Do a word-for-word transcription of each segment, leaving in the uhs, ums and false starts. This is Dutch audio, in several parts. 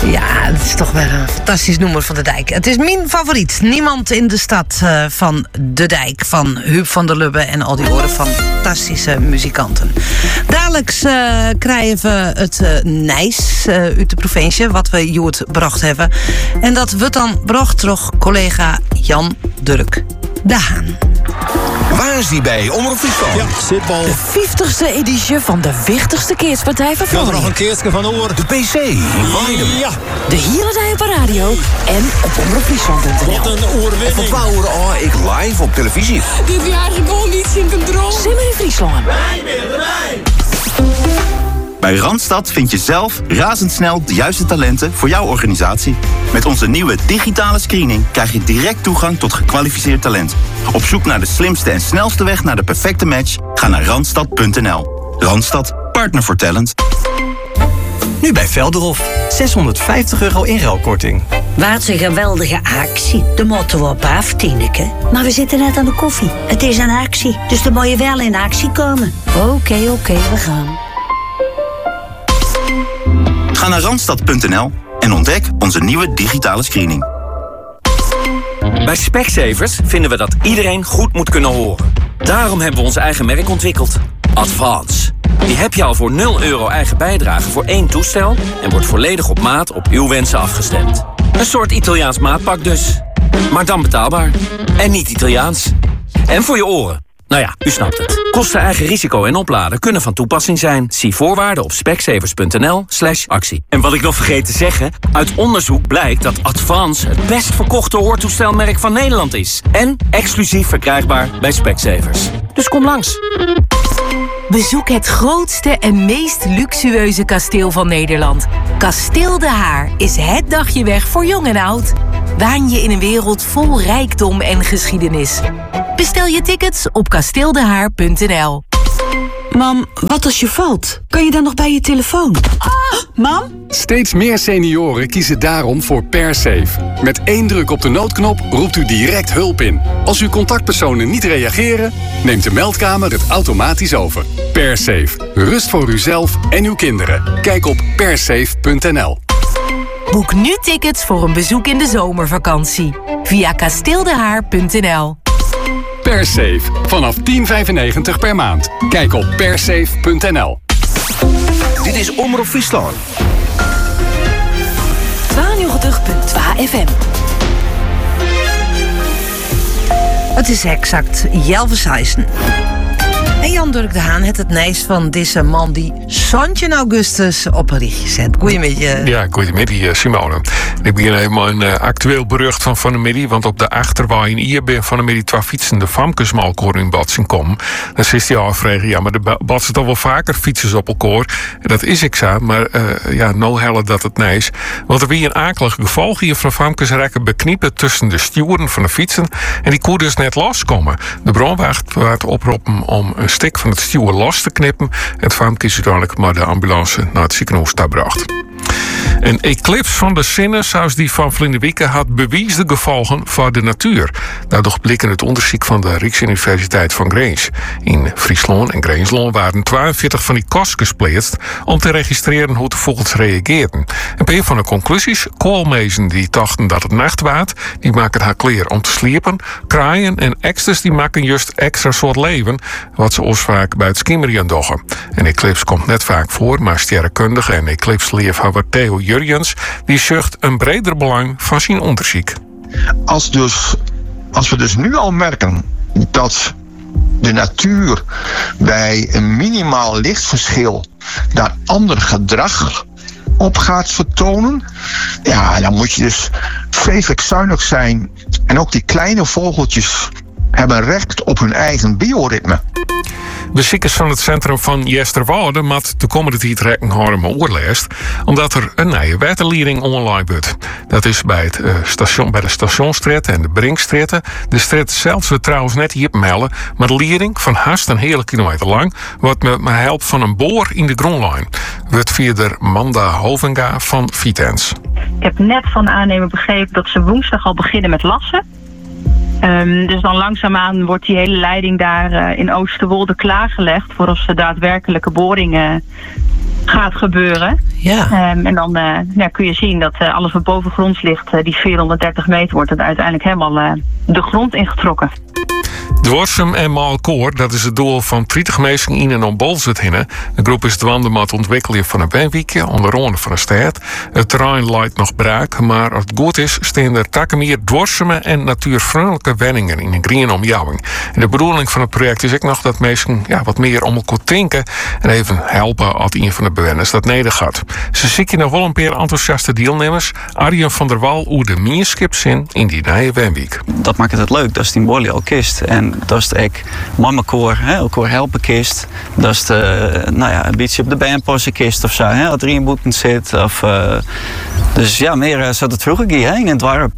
Ja, het is toch wel een fantastisch nummer van De Dijk. Het is mijn favoriet. Niemand in de stad uh, van De Dijk, van Huub van der Lubbe en al die oren fantastische muzikanten. Dadelijk uh, krijgen we het uh, Nijs uh, uit de provincie, wat we Joert bracht hebben. En dat wordt dan bracht door collega Jan Durk de Haan. Waar is die bij? Omroep Friesland. Ja, zitbal. De vijftigste editie van de wichtigste keerspartij van Vlaanderen. nog een keertje van oor. De P C. Weidem. Ja. De hele dag op radio en op omroep friesland punt n l. Wat een oorwinning. Van twaalf uur al ik live op televisie. Dit jaar gewoon niet in de droom. Simmer in Friesland. Wij willen wij. Bij Randstad vind je zelf razendsnel de juiste talenten voor jouw organisatie. Met onze nieuwe digitale screening krijg je direct toegang tot gekwalificeerd talent. Op zoek naar de slimste en snelste weg naar de perfecte match? Ga naar randstad punt n l. Randstad, partner voor talent. Nu bij Velderhof. zeshonderdvijftig euro inruilkorting. Wat een geweldige actie. De moeten we op af, Tineke. Maar we zitten net aan de koffie. Het is een actie, dus dan moet je wel in actie komen. Oké, okay, oké, okay, we gaan. Ga naar randstad punt n l en ontdek onze nieuwe digitale screening. Bij Specsavers vinden we dat iedereen goed moet kunnen horen. Daarom hebben we ons eigen merk ontwikkeld. Advance. Die heb je al voor nul euro eigen bijdrage voor één toestel en wordt volledig op maat op uw wensen afgestemd. Een soort Italiaans maatpak dus. Maar dan betaalbaar. En niet Italiaans. En voor je oren. Nou ja, u snapt het. Kosten, eigen risico en opladen kunnen van toepassing zijn. Zie voorwaarden op specsavers punt n l slash actie. En wat ik nog vergeet te zeggen, uit onderzoek blijkt dat Advance het best verkochte hoortoestelmerk van Nederland is. En exclusief verkrijgbaar bij Specsavers. Dus kom langs. Bezoek het grootste en meest luxueuze kasteel van Nederland. Kasteel De Haar is het dagje weg voor jong en oud. Waan je in een wereld vol rijkdom en geschiedenis. Bestel je tickets op kasteel de haar punt n l. Mam, wat als je valt? Kan je dan nog bij je telefoon? Ah, mam? Steeds meer senioren kiezen daarom voor PerSafe. Met één druk op de noodknop roept u direct hulp in. Als uw contactpersonen niet reageren, neemt de meldkamer het automatisch over. PerSafe. Rust voor uzelf en uw kinderen. Kijk op persafe punt n l. Boek nu tickets voor een bezoek in de zomervakantie. Via kasteel de haar punt n l. PerSafe. Vanaf tien vijfennegentig per maand. Kijk op persafe punt n l. Dit is Omroep Friesland. tweeënnegentig punt twee F M. Het is exact Jelve Sijsen. En Jan Durk de Haan het het nijs van deze man die Santje Augustus op een richtje zet. Goedemiddag. Ja, goedemiddag Simone. Ik begin even een uh, actueel bericht van Van der Middag, want op de achterwaai in hier ben Van der Middag twee fietsende famkesmalkoor in botsing komen. Dan zit hij afvregen, ja, maar er botsen toch wel vaker fietsers op elkaar. Dat is ik zo, maar uh, ja, nou helle dat het nijs. Want er weer een akelig gevolg hier van famkesrekken bekniepen tussen de sturen van de fietsen en die koer dus net loskomen. De brandwacht werd oproepen om een stik van het stuur los te knippen. Het famke is uiteindelijk maar de ambulance naar het ziekenhuis bracht. Een eclipse van de zinnen, zoals die van Vlinderwieke, had bewezen gevolgen voor de natuur. Daardoor bleek in het onderzoek van de Rijksuniversiteit van Grijns. In Friesland en Grijnsland waren tweeënveertig van die kast gesplitst om te registreren hoe de vogels reageerden. En een van de conclusies, koolmezen die dachten dat het nacht was, die maken haar kleer om te sliepen. Kraaien en eksters die maken juist extra soort leven, wat ze ons vaak bij het skimmeren doggen. Een eclipse komt net vaak voor, maar sterrenkundige en eclipseliefhebber Theo Jurjens die zucht een breder belang van zijn onderzoek. Als, dus, als we dus nu al merken dat de natuur bij een minimaal lichtverschil daar ander gedrag op gaat vertonen, ja, dan moet je dus vreselijk zuinig zijn. En ook die kleine vogeltjes hebben recht op hun eigen bioritme. Bezoekers van het centrum van Jesterwoude mat de komende tijd rekening houden met oorlijst, omdat er een nieuwe waterleiding online wordt. Dat is bij, het, uh, station, bij de Stationstraat en de Brinkstraat. De straat zelfs we trouwens net hier melden, maar de leiding van haast een hele kilometer lang wordt met, met hulp van een boor in de groenlijn. Wordt via de Manda Hovenga van Vitens. Ik heb net van de aannemer begrepen dat ze woensdag al beginnen met lassen. Um, dus dan langzaamaan wordt die hele leiding daar uh, in Oosterwolde klaargelegd voor als ze daadwerkelijke boringen gaat gebeuren. Ja. Um, en dan uh, ja, kun je zien dat uh, alles wat bovengronds ligt, uh, die vierhonderddertig meter, wordt het uiteindelijk helemaal uh, de grond ingetrokken. Dwarsum en Maalkoor, dat is het doel van dertig mensen in en om Bolzet hinnen. De groep is dwande met ontwikkelen van een benwiekje, onder andere van een stad. Het terrein lijkt nog braak, maar als het goed is, staan er takken meer dwarsumen en natuurvriendelijke wenningen in een green omjouwing. En de bedoeling van het project is ook nog dat mensen ja, wat meer om elkaar denken en even helpen als een van de bewoners dat neder gaat. Ze zieken nog wel een paar enthousiaste deelnemers. Arjen van der Wal hoe de meerskip zijn in die nieuwe wenwiek. Dat maakt het leuk, dat is die mooi al kist. En dat is ook mamakoor, elkaar helpen kist. Dat is de, nou ja, een beetje op de bandpassen kist of zo, hè, dat er in boeten zit. Of, uh, dus ja, meer uh, zat het vroeger heen in het dorp.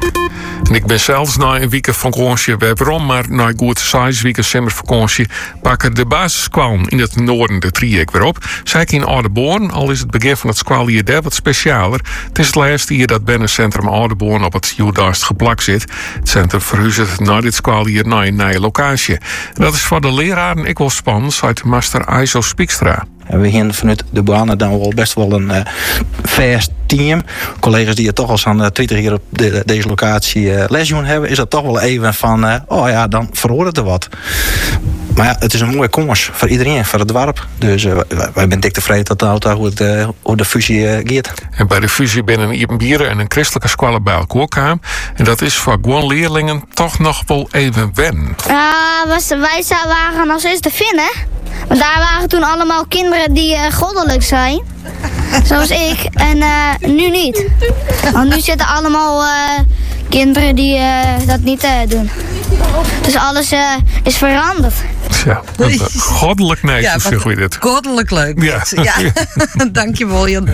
En ik ben zelfs na een week vakantie wederom, maar na een goed zes weken zomervakantie pakken de basisscholen in het noorden de traject weer op. Zij in Oudeborn, al is het begin van het school hier daar wat specialer. Het is het laatste hier dat Bennencentrum Oudeborn op het Judaast geplakt zit. Het centrum verhuist naar dit school hier naar een nieuwe locatie. En dat is voor de leraren ik wel spannend, uit master Aizo Spiekstra. We hebben hier vanuit de banen dan wel best wel een uh, vast team. Collega's die er toch al aan twintig hier op de, deze locatie uh, les doen hebben, is dat toch wel even van, uh, oh ja, dan verhoort het er wat. Maar ja, het is een mooie komst voor iedereen, voor het dorp. Dus uh, wij, wij zijn dik tevreden dat de auto hoe, het, uh, hoe de fusie uh, gaat. En bij de fusie binnen een Iepenbieren en een christelijke school bij elkaar kwamen. En dat is voor gewoon leerlingen toch nog wel even wennen. Ja, uh, wij waren als eerste Finnen. Maar daar waren toen allemaal kinderen die uh, goddelijk zijn. Zoals ik. En uh, nu niet. Want nu zitten allemaal uh, kinderen die uh, dat niet uh, doen. Dus alles uh, is veranderd. Ja, goddelijk nice, ja, zeg je dit. Goddelijk leuk. Ja. Ja. Dankjewel, Jan.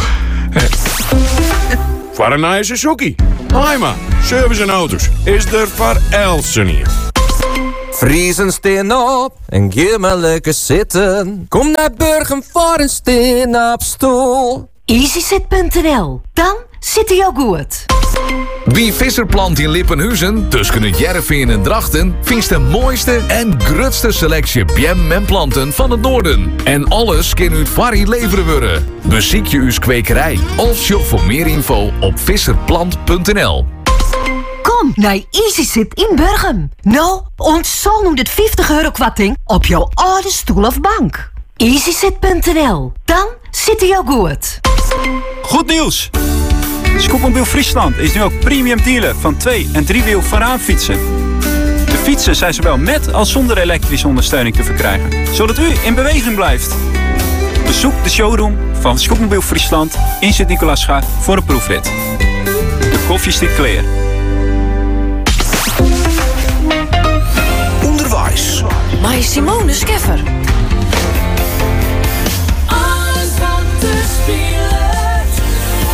Voor een nieuwe Suzuki. Haima, service en auto's. Is er voor Elsen hier. Vriezen steen op en geef maar lekker zitten. Kom naar Burgum voor een steen op stoel. easysit punt n l. Dan zit hij ook goed. Wie Visserplant in Lippenhuizen, tussen het Jervin en Drachten, vindt de mooiste en grootste selectie biem en planten van het noorden. En alles kan uit Varrie leveren worden. Beziek je uw kwekerij of shop voor meer info op visserplant punt n l. Kom naar easysit in Burgum. Nou, ons honderdvijftig euro kwatting op jouw oude stoel of bank. easysit punt n l. Dan zit hij ook goed. Goed nieuws! Scootmobiel Friesland is nu ook premium dealer van twee- en driewiel voorraadfietsen. De fietsen zijn zowel met als zonder elektrische ondersteuning te verkrijgen, zodat u in beweging blijft. Bezoek de showroom van Scootmobiel Friesland in Sint-Nicolaasga voor een proefrit. De koffie stikt clear. Onderwijs. Maar Simone Scheffer. Alles wat er speelt.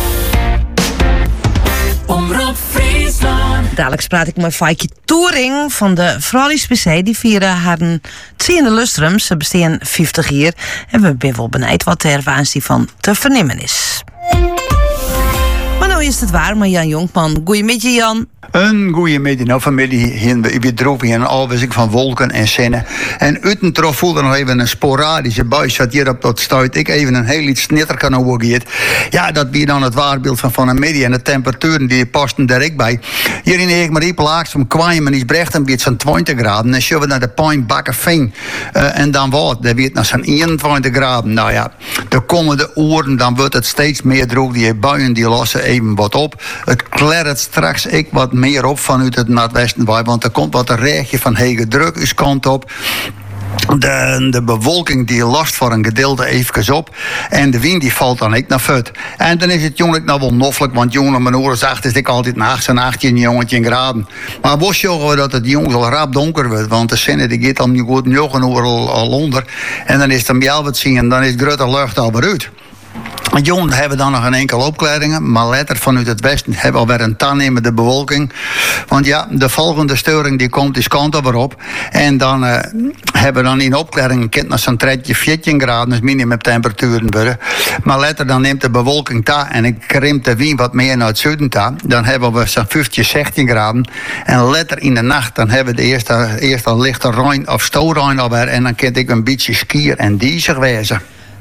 Omroep Friesland. Dadelijk praat ik met Faikje Touring van de Fralies P C. Die vieren haar tweede lustrum. Ze bestaan vijftig jaar. En we zijn wel benijd wat er waans van te vernemen is. Maar nou is het waar, maar Jan Jonkman. Goeiemiddag, Jan. Een goeiemiddag, nou familie. Hier we droegen een afwisseling van wolken en zinnen. En uitentrof voelde nog even een sporadische buis. Dat hier op dat stuit ik even een heel iets snetter kan overgeven. Ja, dat biedt dan het waarbeeld van van een middag. En de temperaturen die pasten direct bij. Hier in Eekmarie plaats om Kwaaien is brecht een beetje zo'n twintig graden. En zullen we naar de Pijn Bakkenveen. Uh, en dan wat? Dat wordt naar zo'n eenentwintig graden. Nou ja, de komende uren dan wordt het steeds meer droog. Die buien die lossen even wat op. Het klert straks ik wat meer op vanuit het noordwesten. Want er komt wat een rechtje van hege druk is kant op. De, de bewolking die last voor een gedeelte even op. En de wind die valt dan ook naar fut. En dan is het jongelijk nou wel noffelijk. Want jongen, mijn oren zacht is ik altijd na zo'n achttien jongetje graden. Maar was zorgen we dat het jongens al rap donker wordt. Want de zinnen die gaat dan nu goed negen uur al, al onder. En dan is het hem wat zien. En dan is grote lucht al weer uit. Jongen hebben dan nog een enkel opklaringen, maar later vanuit het westen hebben we alweer een toenemende bewolking. Want ja, de volgende storing die komt is kant over op. En dan uh, hebben we dan in opklaringen een kind naar zo'n treintje veertien graden, dus minimumtemperaturen worden. Maar later dan neemt de bewolking ta en ik krimpt de wind wat meer naar het zuiden ta. Dan hebben we zo'n vijftien, zestien graden. En later in de nacht dan hebben we de eerste, eerste lichte rein of stoorrein alweer. En dan kan ik een beetje skier en diesig wezen.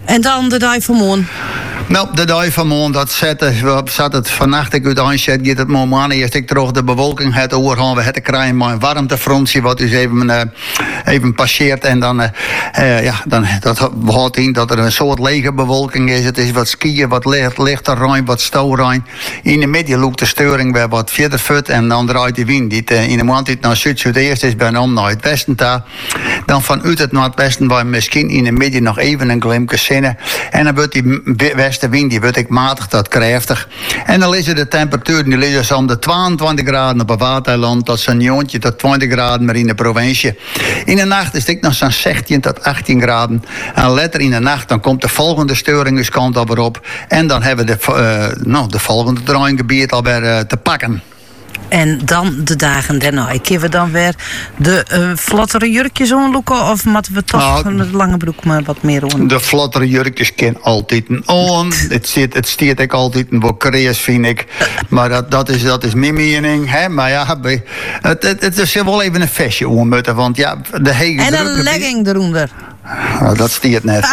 En dan de dag van morgen. Nou, de dag van morgen, dat zat, zat het vannacht ik uit aanzet, gaat het moment eerst ik terug de bewolking het oor gaan we het krijgen maar een warmtefrontje wat dus even, uh, even passeert en dan, uh, uh, ja, dan dat houdt in dat er een soort lege bewolking is. Het is wat skiën, wat licht, lichter ruim, wat stouwruim. In de midden loopt de steuring bij wat verder fut en dan draait de wind. Die uh, in de maand dit naar zuid-zuidoost is bijna om naar het westen daar. Dan vanuit het noordwesten waar misschien in de midden nog even een glimpje zinnen. En dan wordt die westenwind, die wordt ik matig tot krachtig. En dan liggen de temperaturen, die liggen zo'n de tweeëntwintig graden op het Waterland, tot zo'n joontje tot twintig graden maar in de provincie. In de nacht is het nog zo'n zestien tot achttien graden. En later in de nacht dan komt de volgende steuringskant alweer op. En dan hebben we de, uh, nou, de volgende draaigebied alweer uh, te pakken. En dan de dagen daarna. Kunnen we dan weer de uh, vlottere jurkjes aanloeken? Of moeten we toch nou, met de lange broek maar wat meer aan? De vlottere jurkjes ken altijd een on. Het zit, het stiert ik altijd een bokrees, vind ik. Maar dat, dat, is, dat is mijn mening. Hè? Maar ja, het, het, het is wel even een vestje ommutten. Want ja, de hele en een legging eronder. Nou, dat stiert net.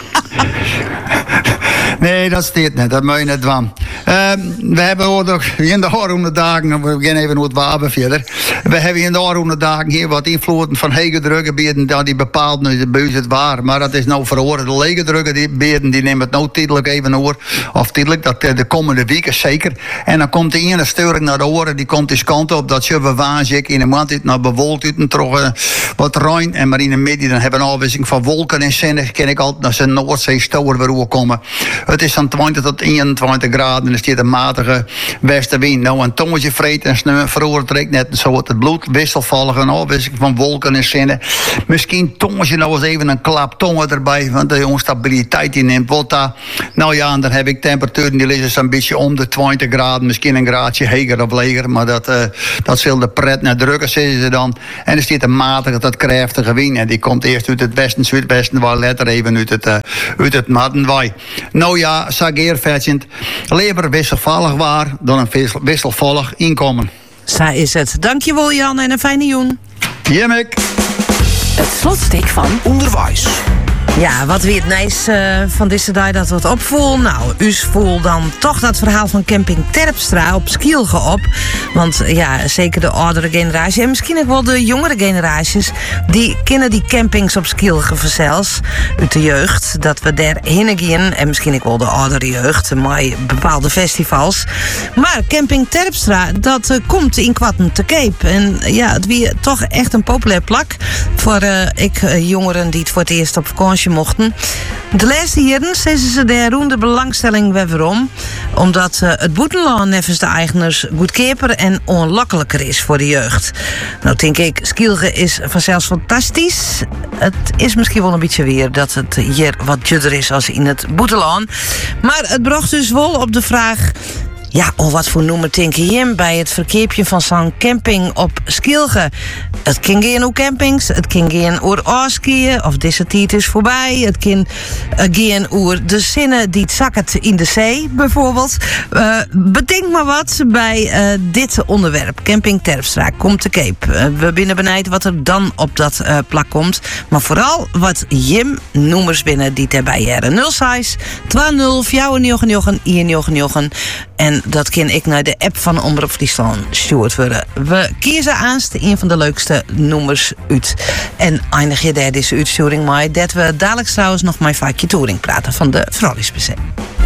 Nee, dat stiert net. Dat moet je net doen. Uh, we hebben ook in de aankomende dagen, we beginnen even het wapen verder. We hebben in de aankomende dagen hier wat invloeden van hege drukgebieden die bepaald nu de buis het waar. Maar dat is nou verhoord. De lege drukgebieden die nemen het nou tijdelijk even over. Of tijdelijk, dat de komende weken zeker. En dan komt de ene steuring naar de oren, die komt eens kant op. Dat je we waanzik in de maand dit naar bewolkt uit en terug uh, wat ruim. En maar in de midden dan hebben we een afwisseling van wolken en zinnen. Ken ik altijd naar zijn Noordzee stoer weer komen. Het is dan twintig tot eenentwintig graden en er staat een matige westenwind. Nou, een tongetje vreet en sneeuw veroortrekt net zo het bloed wisselvallig en afwisseling van wolken en zinnen. Misschien tongetje nou eens even een klap tongen erbij, want de onstabiliteit die neemt wat daar. Nou ja, en dan heb ik temperaturen die liggen zo'n beetje om de twintig graden, misschien een graadje heger of leger, maar dat, uh, dat zal de pret naar drukken, zeggen ze dan. En er staat een matige tot krachtige wind en die komt eerst uit het westen, zuidwesten, waar letter even uit het, uh, uit het Maddenwaai. Nou ja, sageer versend, liever wisselvallig waar dan een wisselvallig inkomen. Zo is het. Dankjewel Jan en een fijne joen. Jemik. Het slotstuk van onderwijs. Ja, wat weer het nice uh, van deze dag dat wat opvoel. Nou, u voel dan toch dat verhaal van camping Terpstra op Skielge op. Want ja, zeker de oudere generatie en misschien ook wel de jongere generaties, die kennen die campings op Skielge vanzelfs uit de jeugd. Dat we daar heen gaan en misschien ook wel de oudere jeugd, maar bepaalde festivals. Maar camping Terpstra, dat uh, komt in Kwatten te Cape. En ja, het weer toch echt een populair plak voor uh, ik uh, jongeren die het voor het eerst op vakantie mochten. De laatste jaren zetten ze de roende belangstelling weer om. Omdat uh, het boetenland nevens de eigenaars goedkoper en onlokkelijker is voor de jeugd. Nou denk ik, Skielge is vanzelfs fantastisch. Het is misschien wel een beetje weer dat het hier wat judder is als in het boetenland. Maar het bracht dus wel op de vraag, ja, oh, wat voor noemer denk je bij het verkeepje van zo'n camping op Skielge? Het kan geen hoe campings, het kan geen oer skiën of deze tijd is voorbij. Het kan uh, geen oer de zinnen die het zakken in de zee, bijvoorbeeld. Uh, bedenk maar wat bij uh, dit onderwerp. Camping Terpstra, komt te Cape. Uh, we binnen benijd wat er dan op dat uh, plak komt. Maar vooral wat Jim noemers binnen die erbij hebben. nul zes twee nul vier negen negen een negen negen. En dat ken ik naar de app van Omroep Friesland stuurd worden. We kiezen aanst een van de leukste nummers uit. En eindig je daar deze uitsturing maar dat we dadelijk trouwens nog mijn vaakje touring praten van de Vrolijksbezet.